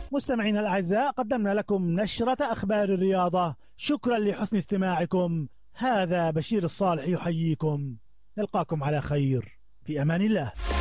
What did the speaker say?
مستمعينا الأعزاء، قدمنا لكم نشرة أخبار الرياضة. شكرا لحسن استماعكم. هذا بشير الصالح يحييكم. نلقاكم على خير، في أمان الله.